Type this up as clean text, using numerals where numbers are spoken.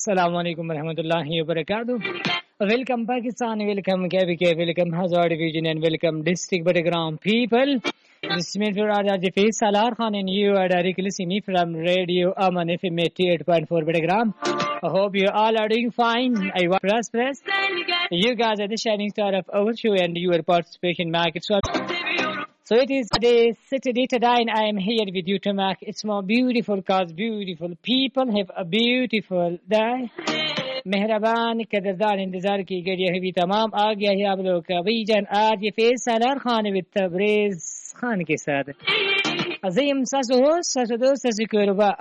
Assalamu alaikum warahmatullahi wabarakatuh. Welcome Pakistan, welcome KBK, welcome Hazard Division and welcome District Badagram people. This is Mr. Raja Salar Khan and you are directly listening from Radio Aman FM 88.4 Badagram. I hope you all are doing fine. I want press. You guys are the shining star of our show and your participation market. So it is Saturday today and I am here with you to make it's more beautiful cause beautiful people have a beautiful day. मेहरबान कदरदान इंतजार की गई है भी तमाम आ गया है आप लोग का वीजन आज ये फैसलार खान विद तबरेज खान के साथ अजीम ससो ससदो ससकुरबा